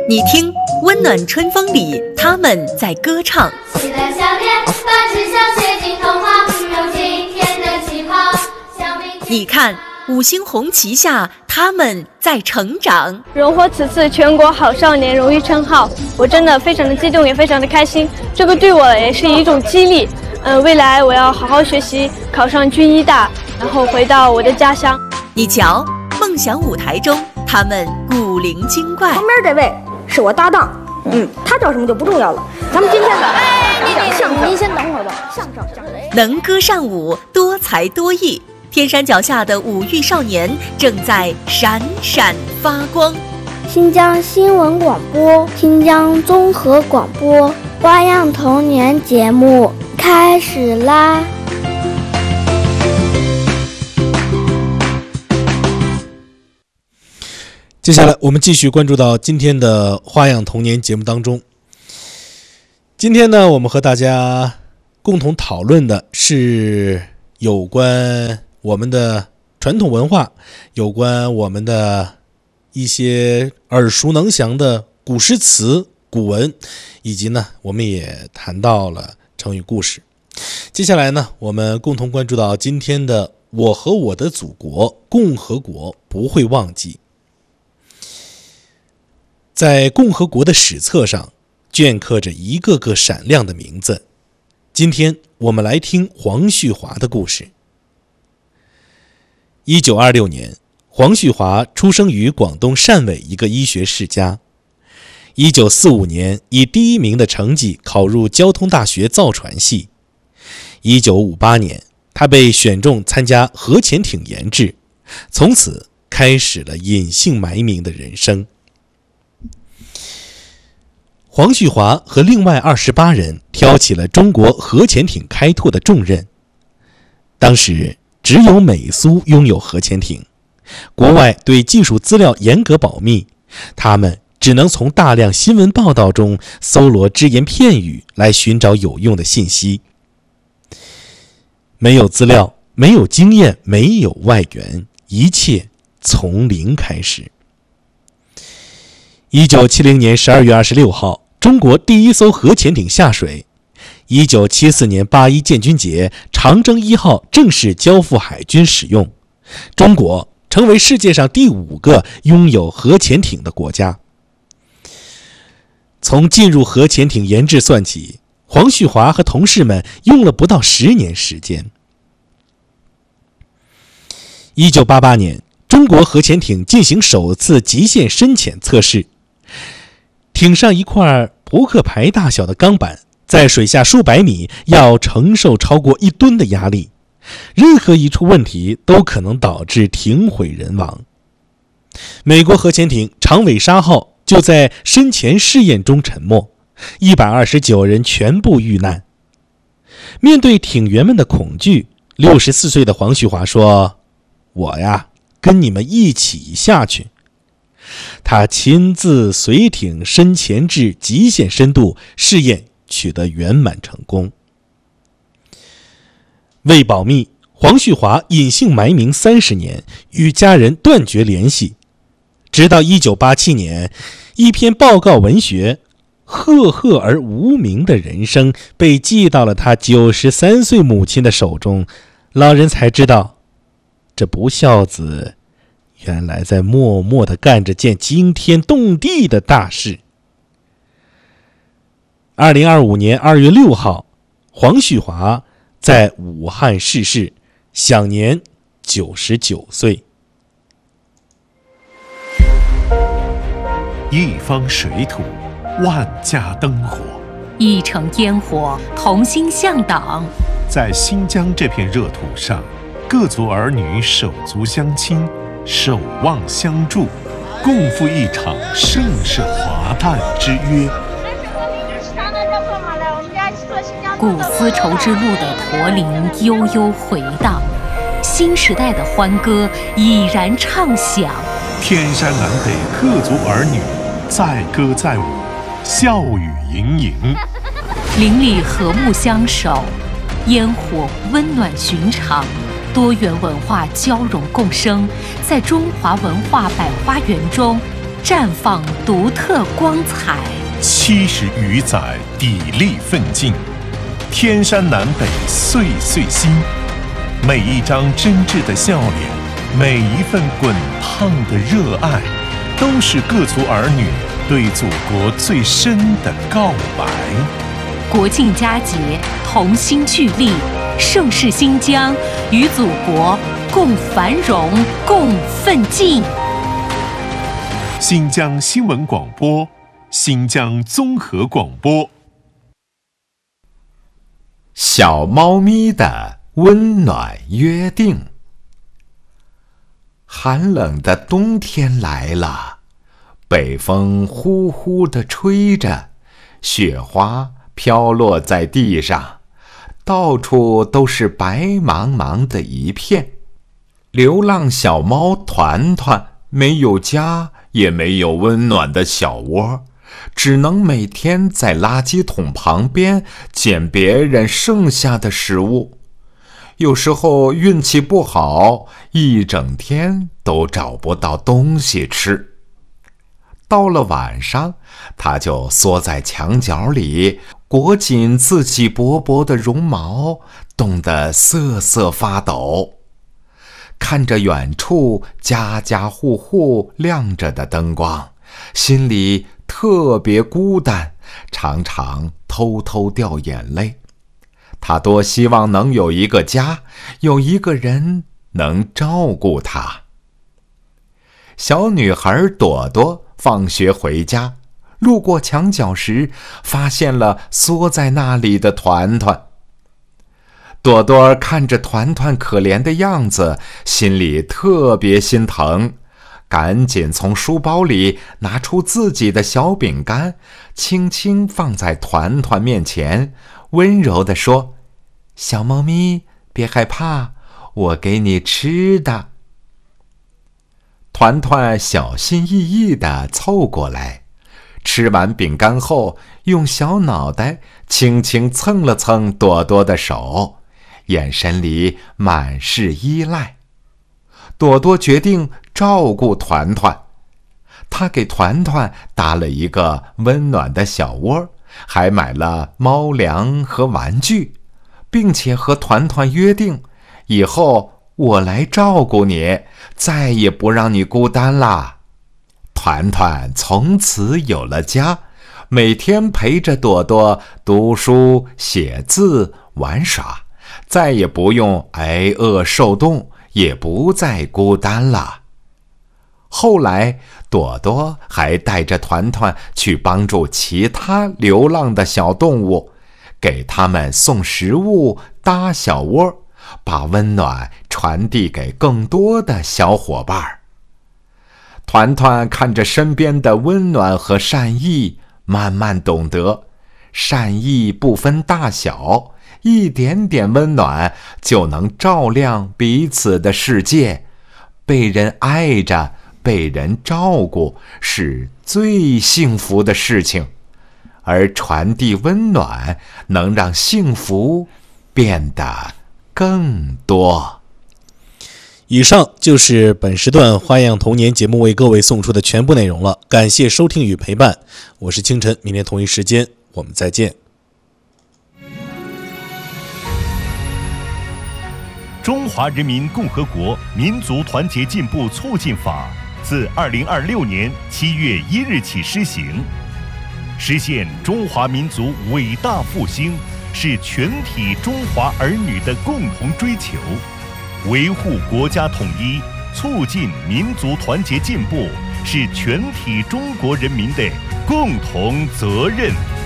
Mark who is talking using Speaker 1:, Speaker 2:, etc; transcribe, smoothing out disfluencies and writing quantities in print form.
Speaker 1: 你听，温暖春风里，他们在歌唱。
Speaker 2: 喜乐笑脸，把志向写进童话，有今天的起跑，向明天。
Speaker 1: 你看，五星红旗下，他们在成长。
Speaker 3: 荣获此次全国好少年荣誉称号，我真的非常的激动，也非常的开心。这个对我也是一种激励。未来我要好好学习，考上军医大，然后回到我的家乡。
Speaker 1: 你瞧，梦想舞台中，他们古灵精怪。
Speaker 4: 旁边这位是我搭档，他叫什么就不重要了。咱们今天的您先等会儿吧。相声
Speaker 1: 能歌善舞，多才多艺，天山脚下的五育少年正在闪闪发光。
Speaker 5: 新疆新闻广播，新疆综合广播，花样童年节目开始啦！
Speaker 6: 接下来我们继续关注到今天的花样童年节目当中。今天呢，我们和大家共同讨论的是有关我们的传统文化，有关我们的一些耳熟能详的古诗词、古文，以及呢，我们也谈到了成语故事。接下来呢，我们共同关注到今天的我和我的祖国，共和国不会忘记。在共和国的史册上镌刻着一个个闪亮的名字。今天我们来听黄旭华的故事。1926年，黄旭华出生于广东汕尾一个医学世家。1945年，以第1名的成绩考入交通大学造船系。1958年，他被选中参加核潜艇研制，从此开始了隐姓埋名的人生。黄旭华和另外28人挑起了中国核潜艇开拓的重任。当时只有美苏拥有核潜艇，国外对技术资料严格保密，他们只能从大量新闻报道中搜罗只言片语来寻找有用的信息。没有资料，没有经验，没有外援，一切从零开始。1970年12月26号，中国第1艘核潜艇下水。1974年8·1建军节，长征1号正式交付海军使用，中国成为世界上第5个拥有核潜艇的国家。从进入核潜艇研制算起，黄旭华和同事们用了不到10年时间。1988年，中国核潜艇进行首次极限深潜测试，艇上一块扑克牌大小的钢板在水下数百米要承受超过1吨的压力，任何一处问题都可能导致艇毁人亡。美国核潜艇长尾鲨号就在深潜试验中沉没，129人全部遇难。面对艇员们的恐惧，64岁的黄旭华说：“我呀，跟你们一起下去。”他亲自随艇深潜至极限深度，试验取得圆满成功。为保密，黄旭华隐姓埋名30年，与家人断绝联系。直到1987年，一篇报告文学《赫赫而无名的人生》被寄到了他93岁母亲的手中，老人才知道，这不孝子原来在默默地干着件惊天动地的大事。2025年2月6号，黄旭华在武汉逝世，享年99岁。
Speaker 7: 一方水土，万家灯火，
Speaker 8: 一城烟火，同心向党。
Speaker 7: 在新疆这片热土上，各族儿女手足相亲，守望相助，共赴一场盛世华诞之约。
Speaker 8: 古丝绸之路的驼铃悠悠回荡，新时代的欢歌已然唱响。
Speaker 7: 天山南北各族儿女载歌载舞，笑语盈盈。
Speaker 8: 邻里和睦相守，烟火温暖寻常，多元文化交融共生，在中华文化百花园中绽放独特光彩。
Speaker 7: 70余载砥砺奋进，天山南北岁岁新。每一张真挚的笑脸，每一份滚烫的热爱，都是各族儿女对祖国最深的告白。
Speaker 8: 国庆佳节，同心聚力，盛世新疆，与祖国共繁荣，共奋进。
Speaker 7: 新疆新闻广播，新疆综合广播。
Speaker 9: 小猫咪的温暖约定。寒冷的冬天来了，北风呼呼地吹着，雪花飘落在地上，到处都是白茫茫的一片。流浪小猫团团没有家，也没有温暖的小窝，只能每天在垃圾桶旁边捡别人剩下的食物。有时候运气不好，一整天都找不到东西吃。到了晚上，它就缩在墙角里，裹紧自己薄薄的绒毛，冻得瑟瑟发抖。看着远处家家户户亮着的灯光，心里特别孤单，常常偷偷掉眼泪。他多希望能有一个家，有一个人能照顾他。小女孩朵朵放学回家，路过墙角时，发现了缩在那里的团团。朵朵看着团团可怜的样子，心里特别心疼，赶紧从书包里拿出自己的小饼干，轻轻放在团团面前，温柔地说：“小猫咪，别害怕，我给你吃的。”团团小心翼翼地凑过来，吃完饼干后，用小脑袋轻轻蹭了蹭朵朵的手，眼神里满是依赖。朵朵决定照顾团团，她给团团搭了一个温暖的小窝，还买了猫粮和玩具，并且和团团约定，以后我来照顾你，再也不让你孤单啦。团团从此有了家，每天陪着朵朵读书、写字、玩耍，再也不用挨饿受冻，也不再孤单了。后来，朵朵还带着团团去帮助其他流浪的小动物，给他们送食物、搭小窝，把温暖传递给更多的小伙伴。团团看着身边的温暖和善意，慢慢懂得，善意不分大小，一点点温暖就能照亮彼此的世界。被人爱着，被人照顾，是最幸福的事情。而传递温暖，能让幸福变得更多。
Speaker 6: 以上就是本时段花样童年节目为各位送出的全部内容了，感谢收听与陪伴，我是清晨，明天同一时间我们再见。
Speaker 10: 中华人民共和国民族团结进步促进法自2026年7月1日起施行，实现中华民族伟大复兴是全体中华儿女的共同追求，维护国家统一，促进民族团结进步是全体中国人民的共同责任。